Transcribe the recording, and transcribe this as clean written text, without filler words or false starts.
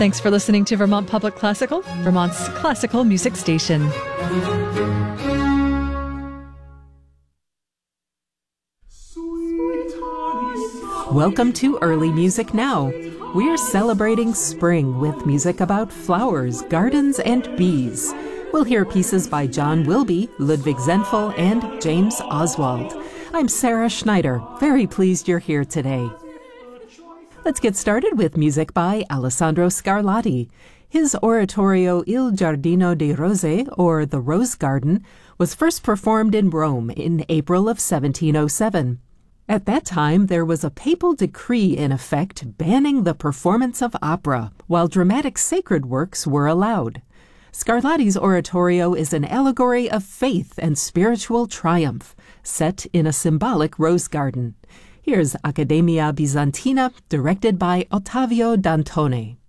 Thanks for listening to Vermont Public Classical, Vermont's classical music station. Welcome to Early Music Now. We're celebrating spring with music about flowers, gardens, and bees. We'll hear pieces by John Wilby, Ludwig Zenfel, and James Oswald. I'm Sarah Schneider. Very pleased you're here today. Let's get started with music by Alessandro Scarlatti. His oratorio Il Giardino dei Rose, or The Rose Garden, was first performed in Rome in April of 1707. At that time, there was a papal decree in effect banning the performance of opera, while dramatic sacred works were allowed. Scarlatti's oratorio is an allegory of faith and spiritual triumph, set in a symbolic rose garden. Here's Accademia Bizantina, directed by Ottavio Dantone.